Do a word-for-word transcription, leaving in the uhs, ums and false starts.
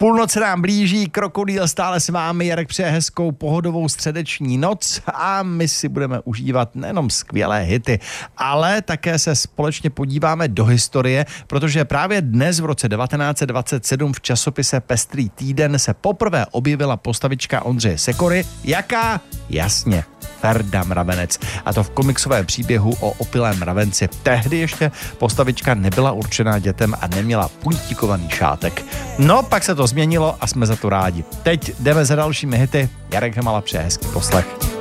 Půlnoc nám blíží, Krokodýl stále s vámi, Jarek přeje hezkou pohodovou středeční noc a my si budeme užívat nejenom skvělé hity, ale také se společně podíváme do historie, protože právě dnes v roce devatenáct set dvacet sedm v časopise Pestrý týden se poprvé objevila postavička Ondřeje Sekory. Jaká? Jasně. Ferda Mravenec. A to v komiksovém příběhu o opilém mravenci. Tehdy ještě postavička nebyla určená dětem a neměla puntíkovaný šátek. No, pak se to změnilo a jsme za to rádi. Teď jdeme za dalšími hity. Jarek Hemala přeje hezký poslech.